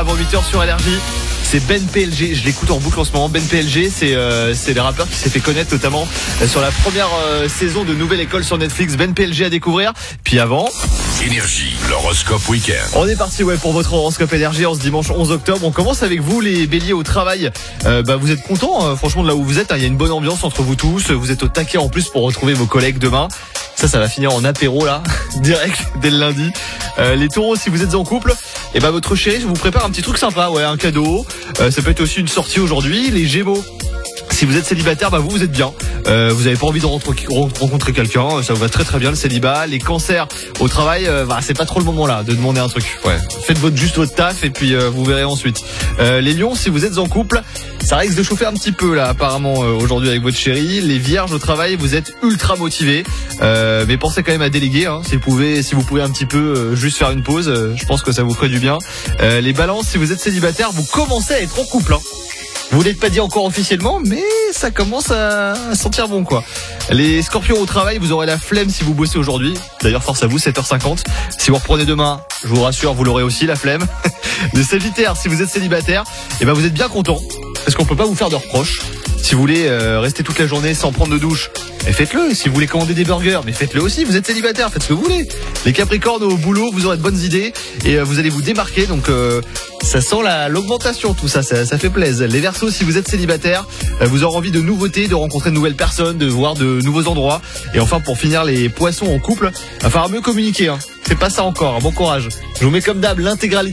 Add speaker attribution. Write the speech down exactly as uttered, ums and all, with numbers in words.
Speaker 1: avant huit heures sur Énergie. C'est Ben P L G, je l'écoute en boucle en ce moment. Ben P L G, c'est euh, c'est le rappeur qui s'est fait connaître notamment euh, sur la première euh, saison de Nouvelle École sur Netflix. Ben P L G à découvrir. Puis avant,
Speaker 2: Énergie, l'horoscope week-end.
Speaker 1: on est parti ouais pour votre horoscope Énergie en ce dimanche onze octobre. On commence avec vous les béliers au travail. Euh, bah vous êtes contents euh, franchement de là où vous êtes. Il hein, y a une bonne ambiance entre vous tous. Vous êtes au taquet en plus pour retrouver vos collègues demain. Ça, ça va finir en apéro là, direct dès le lundi. Euh, les taureaux, si vous êtes en couple, et eh ben votre chérie vous prépare un petit truc sympa, ouais, un cadeau. Euh, ça peut être aussi une sortie aujourd'hui. Les gémeaux, si vous êtes célibataire, bah vous vous êtes bien. Euh, vous avez pas envie de rencontrer quelqu'un, ça vous va très très bien le célibat. Les cancers au travail, euh, bah c'est pas trop le moment là de demander un truc. Ouais, faites votre juste votre taf et puis euh, vous verrez ensuite. Euh, les lions, si vous êtes en couple, ça risque de chauffer un petit peu là apparemment euh, aujourd'hui avec votre chérie. Les vierges au travail, vous êtes ultra motivés, euh, mais pensez quand même à déléguer. Hein, si vous pouvez, si vous pouvez un petit peu euh, juste faire une pause, euh, je pense que ça vous ferait du bien. Euh, les balances, si vous êtes célibataire, vous commencez à être en couple. Hein. Vous l'êtes pas dit encore officiellement, mais ça commence à sentir bon quoi. Les scorpions au travail, vous aurez la flemme si vous bossez aujourd'hui. D'ailleurs, force à vous, sept heures cinquante. Si vous reprenez demain, je vous rassure, vous l'aurez aussi la flemme. Les sagittaires, si vous êtes célibataire, eh ben vous êtes bien content parce qu'on peut pas vous faire de reproches. Si vous voulez euh, rester toute la journée sans prendre de douche, mais faites-le. Si vous voulez commander des burgers, mais faites-le aussi. Vous êtes célibataire, faites ce que vous voulez. Les capricornes au boulot, vous aurez de bonnes idées et euh, vous allez vous démarquer. Donc euh, ça sent la, l'augmentation, tout ça, ça, ça fait plaisir. Les Verseaux, si vous êtes célibataire, euh, vous aurez envie de nouveautés, de rencontrer de nouvelles personnes, de voir de nouveaux endroits. Et enfin, pour finir, les poissons en couple, il va falloir mieux communiquer. Hein. C'est pas ça encore. Bon courage. Je vous mets comme d'hab l'intégralité